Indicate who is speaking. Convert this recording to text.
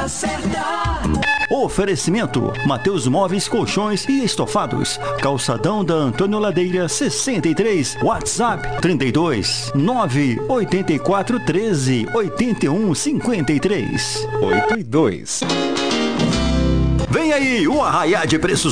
Speaker 1: hora certa.
Speaker 2: Oferecimento: Mateus Móveis, Colchões e Estofados. Calçadão da Antônio Ladeira 63. WhatsApp 32 984 13 81 53.
Speaker 3: 8 e 2.
Speaker 2: Vem aí o arraiá de preços